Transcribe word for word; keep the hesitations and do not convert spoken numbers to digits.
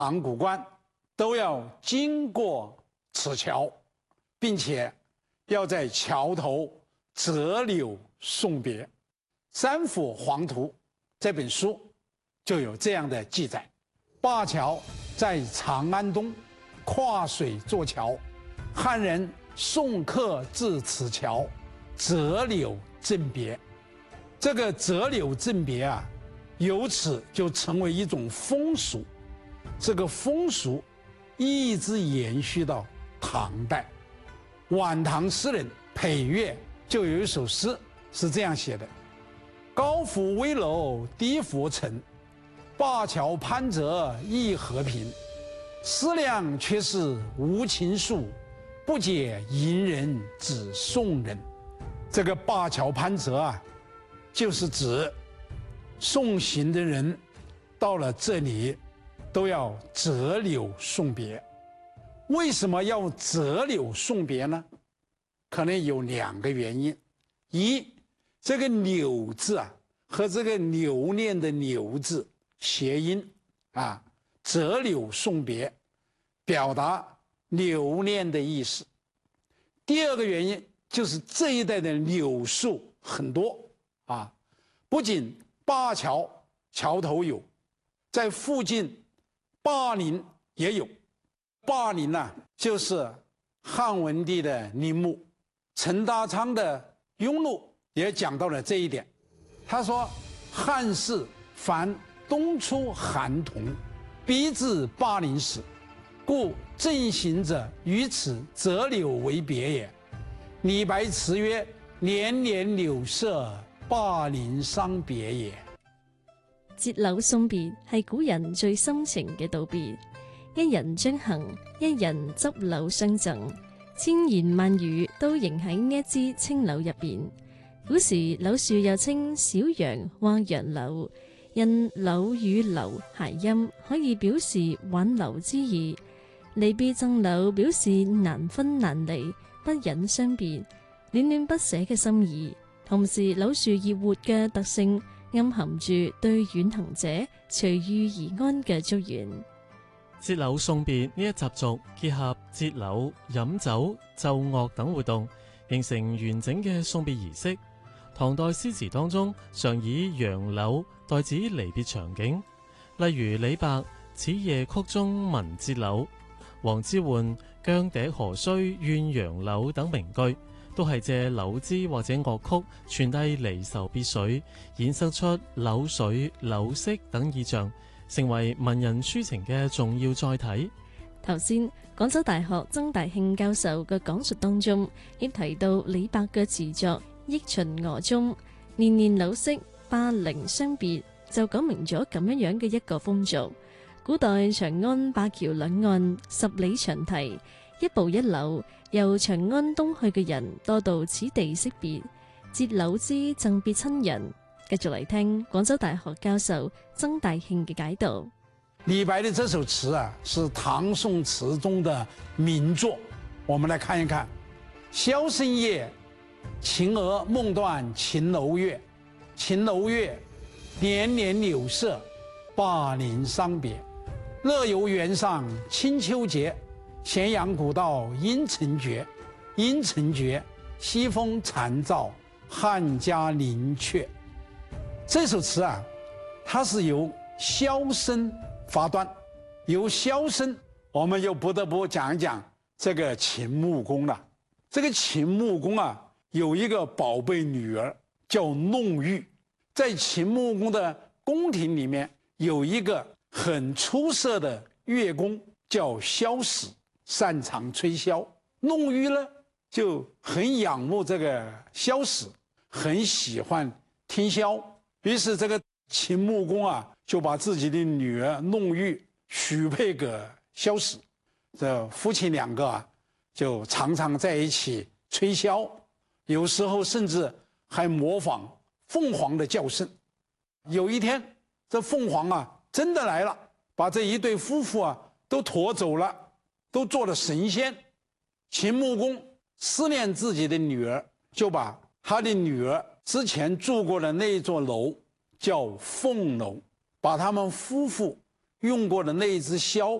函谷关都要经过此桥，并且要在桥头折柳送别。《三辅黄图》这本书就有这样的记载：灞桥在长安东，跨水作桥，汉人送客至此桥，折柳赠别。这个折柳赠别啊，由此就成为一种风俗。这个风俗一直延续到唐代。晚唐诗人裴岳就有一首诗是这样写的：高府危楼低佛尘，灞桥攀折亦和平。思量却是无情树，不解吟人指宋人。这个灞桥攀折啊，就是指送行的人到了这里都要折柳送别。为什么要折柳送别呢？可能有两个原因。一，这个柳字啊和这个留念的留字谐音啊，折柳送别，表达留念的意思。第二个原因就是这一带的柳树很多啊，不仅灞桥桥头有，在附近灞陵也有。灞陵呢，就是汉文帝的陵墓。陈达昌的《庸录》也讲到了这一点。他说：“汉室凡东出韩同，逼至灞陵时，故正行者于此折柳为别也。”李白词曰：“年年柳色，灞陵傷別也。” 折柳送別係古人最深情嘅道別，一人將行，一人執柳相贈，千言萬語都凝喺呢一支青柳入邊。古時柳樹又稱小楊或楊柳，因柳與留諧音，可以表示挽留之意。離別贈柳表示難分難離，不忍相別，戀戀不捨嘅心意。同時柳樹葉活嘅特性，暗含住對遠行者隨遇而安嘅祝願。 折柳送別呢一習俗結合折柳、飲酒、奏樂等活動，形成完整嘅送別儀式。唐代詩詞當中常以楊柳代指離別場景，例如李白《此夜曲》中聞折柳，王之渙羌笛何須怨楊柳等名句，都係借柳枝或者樂曲傳遞離愁別緒，衍生出柳水、柳色等意象，成為文人抒情嘅重要載體。 頭先廣州大學曾大慶教授嘅講述當中，亦提到李白嘅詞作《憶秦娥》中年年柳色，灞陵傷別，就講明咗咁樣樣嘅一個風俗。古代長安灞橋兩岸十里長堤，一步一柳，由長安東去嘅人多到此地惜別，折柳枝贈別親人。繼續嚟聽廣州大學教授曾大慶嘅解讀。 李白的這首詞啊，是唐宋詞中的名作。我們來看一看：簫聲夜，秦娥夢斷秦樓月。秦樓月，年年柳色，灞陵傷別。樂遊原上清秋節，咸陽古道陰沉絕。陰沉絕，西風殘照，漢家陵阙。這首詞啊，它是由簫聲發端。由簫聲，我們又不得不講一講這個秦穆公了。這個秦穆公啊，有一個寶貝女兒叫弄玉。在秦穆公的宮廷裡面，有一個很出色的樂工叫簫使，擅長吹簫。弄玉呢就很仰慕這個簫使，很喜歡聽簫。於是這個秦穆公啊，就把自己的女兒弄玉許配給簫使。這夫妻兩個啊，就常常在一起吹簫，有時候甚至還模仿鳳凰的叫聲。有一天，這鳳凰啊真的來了，把這一對夫婦啊都馱走了，都做了神仙。秦穆公思念自己的女兒，就把他的女兒之前住過的那座樓叫鳳樓，把他們夫婦用過的那一隻簫